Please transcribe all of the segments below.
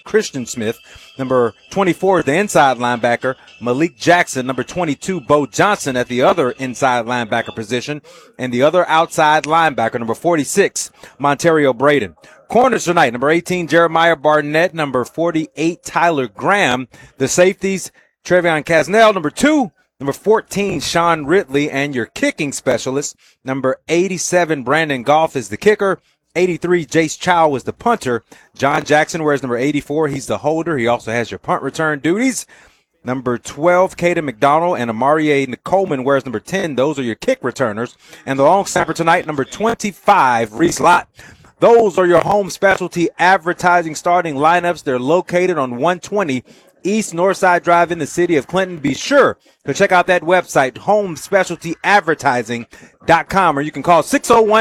Christian Smith. Number 24 is the inside linebacker, Malik Jackson. Number 22, Bo Johnson at the other inside linebacker position. And the other outside linebacker, number 46, Montario Braden. Corners tonight, number 18, Jeremiah Barnett. Number 48, Tyler Graham. The safeties, Trevion Casnell. Number 14, Sean Ridley, and your kicking specialist. Number 87, Brandon Goff is the kicker. 83, Jace Chow is the punter. John Jackson wears number 84. He's the holder. He also has your punt return duties. Number 12, Caden McDonald, and Amari Coleman wears number 10. Those are your kick returners. And the long snapper tonight, number 25, Reese Lott. Those are your home specialty advertising starting lineups. They're located on 120 East Northside Drive in the city of Clinton. Be sure to check out that website, homespecialtyadvertising.com, or you can call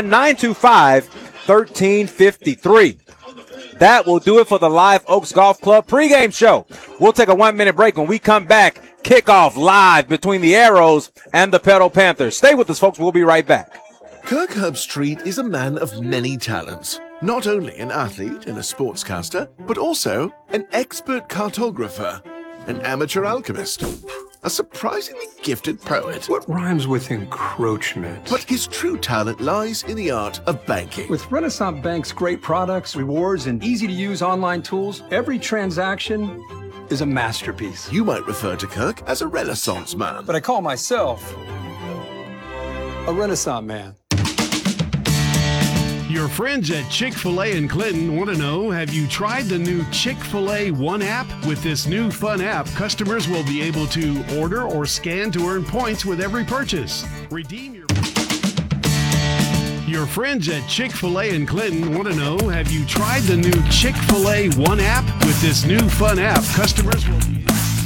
601-925-1353. That will do it for the Live Oaks Golf Club pregame show. We'll take a 1-minute break. When we come back, kickoff live between the Arrows and the Petal Panthers. Stay with us, folks. We'll be right back. Kirk Herbstreit is a man of many talents. Not only an athlete and a sportscaster, but also an expert cartographer, an amateur alchemist, a surprisingly gifted poet. What rhymes with encroachment? But his true talent lies in the art of banking. With Renaissance Bank's great products, rewards, and easy-to-use online tools, every transaction is a masterpiece. You might refer to Kirk as a Renaissance man. But I call myself a Renaissance man. Your friends at Chick-fil-A in Clinton want to know, have you tried the new Chick-fil-A One app? With this new fun app, customers will be able to order or scan to earn points with every purchase. Redeem your friends at Chick-fil-A in Clinton want to know, have you tried the new Chick-fil-A One app? With this new fun app, customers will be...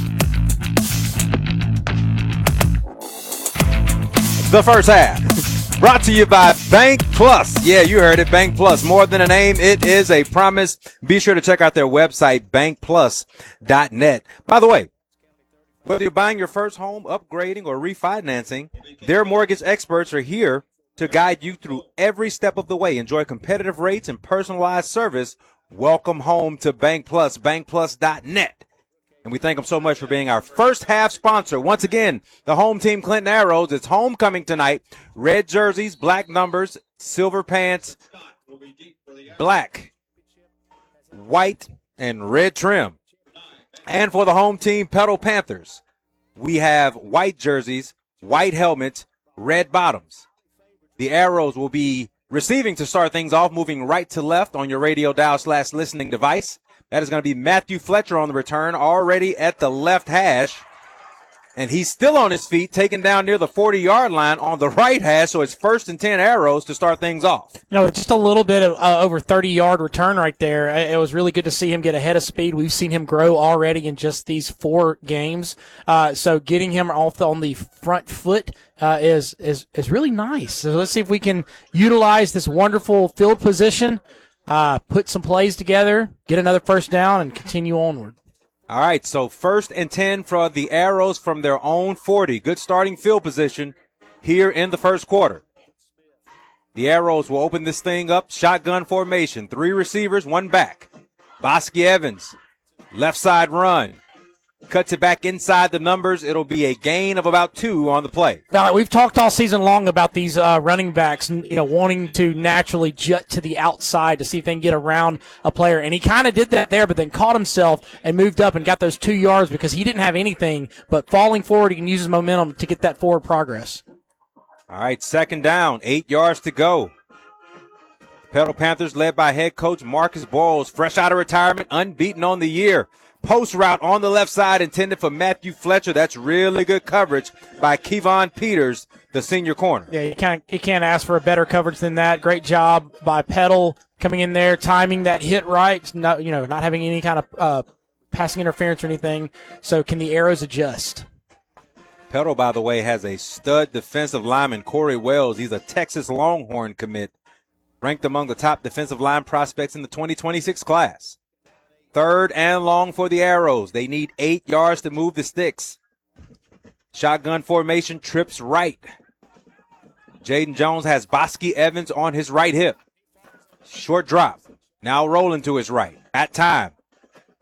The first half. Brought to you by Bank Plus. Yeah, you heard it, Bank Plus. More than a name, it is a promise. Be sure to check out their website, bankplus.net. By the way, whether you're buying your first home, upgrading, or refinancing, their mortgage experts are here to guide you through every step of the way. Enjoy competitive rates and personalized service. Welcome home to Bank Plus, bankplus.net. And we thank them so much for being our first half sponsor. Once again, the home team, Clinton Arrows. It's homecoming tonight. Red jerseys, black numbers, silver pants, black, white, and red trim. And for the home team, Petal Panthers, we have white jerseys, white helmets, red bottoms. The Arrows will be receiving to start things off, moving right to left on your radio dial/listening device. That is going to be Matthew Fletcher on the return, already at the left hash. And he's still on his feet, taken down near the 40-yard line on the right hash, so it's 1st and 10 Arrows to start things off. You know, just a little bit of over 30-yard return right there. It was really good to see him get ahead of speed. We've seen him grow already in just these 4 games. So getting him off on the front foot is really nice. So let's see if we can utilize this wonderful field position, put some plays together, get another first down, and continue onward. All right, so 1st and 10 for the Arrows from their own 40. Good starting field position here in the first quarter. The Arrows will open this thing up. Shotgun formation. 3 receivers, 1 back. Bosky Evans, left side run. Cuts it back inside the numbers. It'll be a gain of about 2 on the play. Now, we've talked all season long about these running backs, wanting to naturally jut to the outside to see if they can get around a player. And he kind of did that there, but then caught himself and moved up and got those 2 yards because he didn't have anything. But falling forward, he can use his momentum to get that forward progress. All right, 2nd down, 8 yards to go. Petal Panthers led by head coach Marcus Boyles, fresh out of retirement, unbeaten on the year. Post route on the left side intended for Matthew Fletcher. That's really good coverage by Kevon Peters, the senior corner. Yeah, you can't ask for a better coverage than that. Great job by Petal coming in there, timing that hit right, not having any kind of passing interference or anything. So can the Arrows adjust? Petal, by the way, has a stud defensive lineman, Corey Wells. He's a Texas Longhorn commit, ranked among the top defensive line prospects in the 2026 class. 3rd and long for the Arrows. They need 8 yards to move the sticks. Shotgun formation, trips right. Jaden Jones has Bosky Evans on his right hip. Short drop. Now rolling to his right. At time.